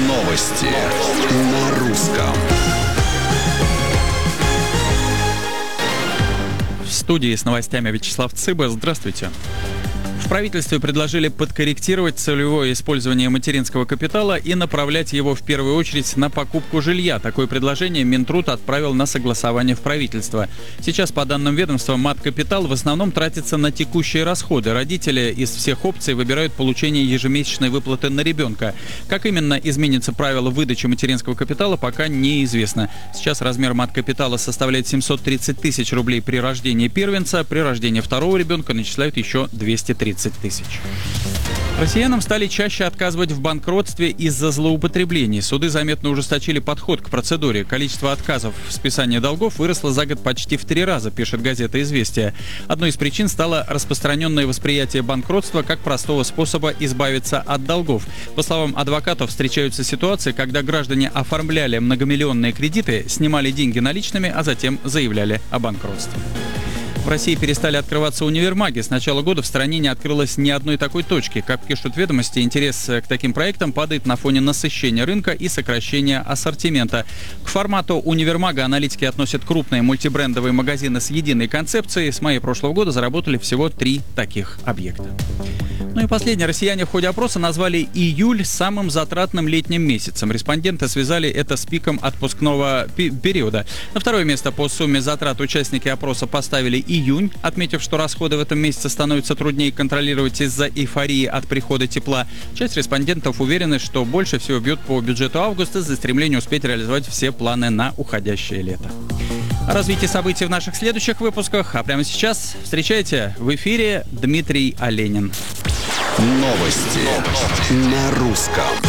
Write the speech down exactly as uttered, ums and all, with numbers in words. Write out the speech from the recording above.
Новости на русском. В студии с новостями Вячеслав Цыба. Здравствуйте. В правительстве предложили подкорректировать целевое использование материнского капитала и направлять его в первую очередь на покупку жилья. Такое предложение Минтруд отправил на согласование в правительство. Сейчас, по данным ведомства, мат-капитал в основном тратится на текущие расходы. Родители из всех опций выбирают получение ежемесячной выплаты на ребенка. Как именно изменится правило выдачи материнского капитала, пока неизвестно. Сейчас размер мат-капитала составляет семьсот тридцать тысяч рублей при рождении первенца. При рождении второго ребенка начисляют еще двести тридцать тысяч. Россиянам стали чаще отказывать в банкротстве из-за злоупотреблений. Суды заметно ужесточили подход к процедуре. Количество отказов в списании долгов выросло за год почти в три раза, пишет газета «Известия». Одной из причин стало распространенное восприятие банкротства как простого способа избавиться от долгов. По словам адвокатов, встречаются ситуации, когда граждане оформляли многомиллионные кредиты, снимали деньги наличными, а затем заявляли о банкротстве. В России перестали открываться универмаги. С начала года в стране не открылось ни одной такой точки. Как пишут ведомости, интерес к таким проектам падает на фоне насыщения рынка и сокращения ассортимента. К формату универмага аналитики относят крупные мультибрендовые магазины с единой концепцией. С мая прошлого года заработали всего три таких объекта. Ну и последнее. Россияне в ходе опроса назвали июль самым затратным летним месяцем. Респонденты связали это с пиком отпускного пи- периода. На второе место по сумме затрат участники опроса поставили июнь, отметив, что расходы в этом месяце становятся труднее контролировать из-за эйфории от прихода тепла. Часть респондентов уверены, что больше всего бьют по бюджету августа за стремление успеть реализовать все планы на уходящее лето. О развитии событий в наших следующих выпусках. А прямо сейчас встречайте в эфире Дмитрий Оленин. Новости на русском.